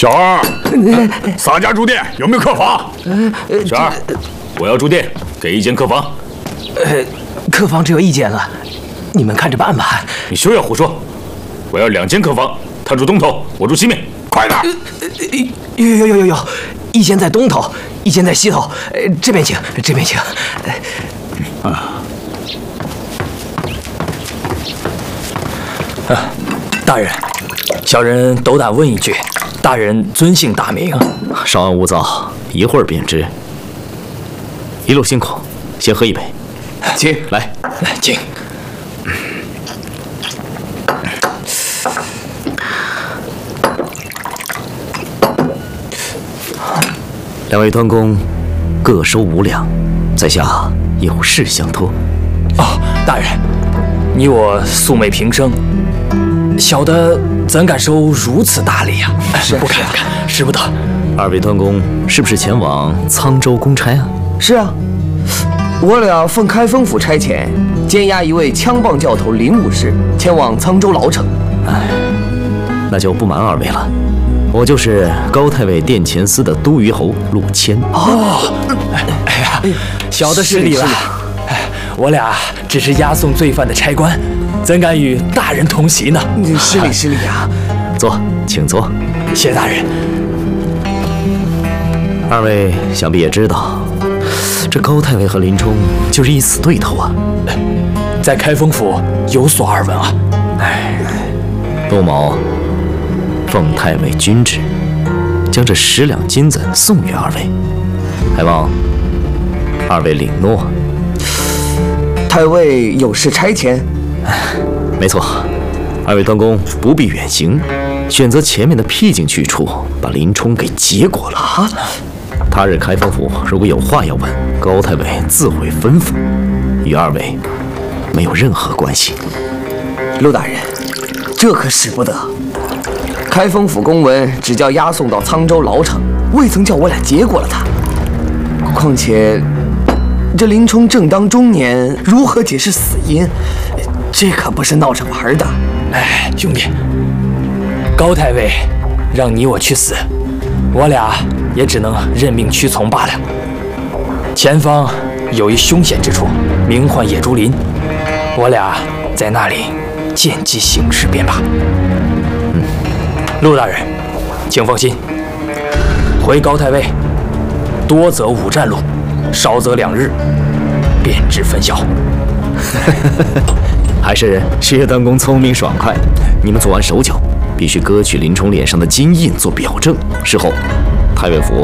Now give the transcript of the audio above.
小二，洒家住店有没有客房？小二，我要住店，给一间客房。 客房只有一间了，你们看着办吧。 你休要胡说！我要2间客房，他住东头，我住西面，快点！ 有，一间在东头，一间在西头。这边请，这边请。大人，小人斗胆问一句，大人尊姓大名？ 稍安勿躁，一会儿便知。一路辛苦，先喝一杯。 请来， 请。 2位端公各收5两，在下有事相托。 哦，大人，你我素昧平生，小的怎敢收如此大礼呀？不敢，使不得。 2位端公是不是前往沧州公差啊？ 是啊，我俩奉开封府差遣，监押一位枪棒教头林武士，前往沧州牢城。 那就不瞒2位了，我就是高太尉殿前司的都虞侯陆谦。 哦，哎呀，小的失礼了。我俩只是押送罪犯的差官，怎敢与大人同席呢？ 失礼啊！ 坐，请坐。 谢大人。 2位想必也知道，这高太尉和林冲就是一死对头啊！ 在开封府有所耳闻啊！ 陆某奉太尉君旨，将这10两金子送与2位，还望2位领诺。 太尉有事差遣？ 没错，2位端公不必远行，选择前面的僻静去处，把林冲给结果了啊！ 他日开封府如果有话要问，高太尉自会吩咐，与2位没有任何关系。 陆大人，这可使不得。开封府公文只叫押送到沧州牢城，未曾叫我俩结果了他。况且这林冲正当中年，如何解释死因？这可不是闹着玩的。 哎，兄弟，高太尉让你我去死，我俩 也只能认命屈从罢了。前方有一凶险之处，名唤野猪林，我俩在那里见机行事便罢。陆大人，请放心，回高太尉，多则5站路，少则2日，便知分晓。 还是师爷端公聪明爽快，你们做完手脚，必须割去林冲脸上的金印做表证，事后 太尉府